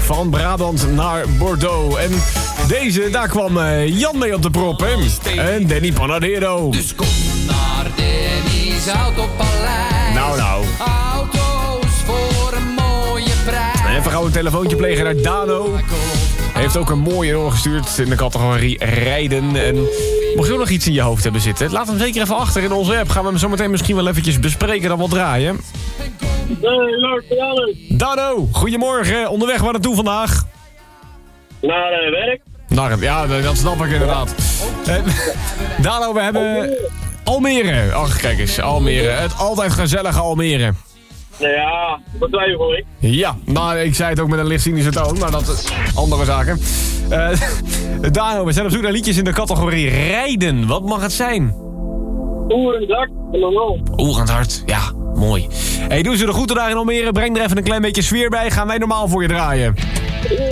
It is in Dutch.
van Brabant naar Bordeaux. En deze, daar kwam Jan mee op de prop, hè? En Danny Panadero. Dus kom naar Danny's Autopaleis. Nou. Auto's voor een mooie prijs. Even gauw een telefoontje plegen naar Dano. Hij heeft ook een mooie euro gestuurd in de categorie rijden. En mocht je ook nog iets in je hoofd hebben zitten, laat hem zeker even achter in onze app. Gaan we hem zo meteen misschien wel eventjes bespreken dan wel draaien. Dano, goedemorgen. Onderweg waar naartoe vandaag? Naar werk. Ja, dat snap ik inderdaad. Dano, we hebben Almere. Ach, kijk eens, Almere. Het altijd gezellige Almere. Ja, dat twijfel ik. Ja, nou, ik zei het ook met een licht cynische toon, maar dat is andere zaken. Dano, we zijn op zoek naar liedjes in de categorie rijden. Wat mag het zijn? Oerendak en normaal. Oerend hard, ja, mooi. Hey, doen ze er goed daar in Almere? Breng er even een klein beetje sfeer bij. Gaan wij normaal voor je draaien.